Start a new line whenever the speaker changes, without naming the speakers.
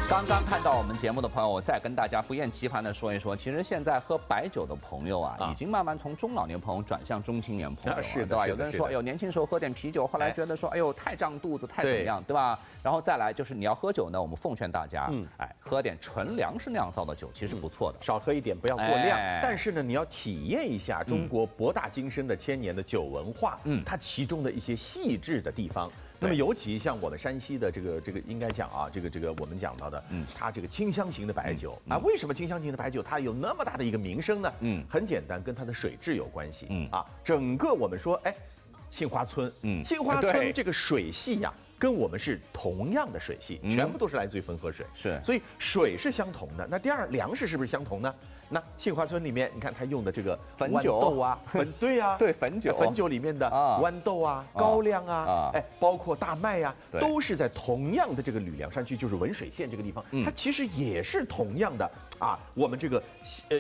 刚刚看到我们节目的朋友，我再跟大家不厌其烦的说一说，其实现在喝白酒的朋友啊，已经慢慢从中老年朋友转向中青年朋友了，
是的，
对吧？有的人说，哎呦，年轻时候喝点啤酒，后来觉得说，哎呦，太胀肚子，太怎么样，对吧？然后再来就是你要喝酒呢，我们奉劝大家，喝点纯粮食酿造的酒，其实不错的，
少喝一点，不要过量。但是呢，你要体验一下中国博大精深的千年的酒文化，它其中的一些细致的地方。那么尤其像我们山西的这个应该讲啊，这个我们讲到的，它这个清香型的白酒啊，为什么清香型的白酒它有那么大的一个名声呢？很简单，跟它的水质有关系。整个我们说，杏花村，杏花村这个水系呀，跟我们是同样的水系，全部都是来自于汾河水，
是，
所以水是相同的。那第二，粮食是不是相同呢？那杏花村里面，你看它用的这个
汾酒
啊，对呀，
对汾酒
里面的豌豆啊、高粱啊，包括大麦呀，都是在同样的这个吕梁山区，就是文水县这个地方，它其实也是同样的啊。我们这个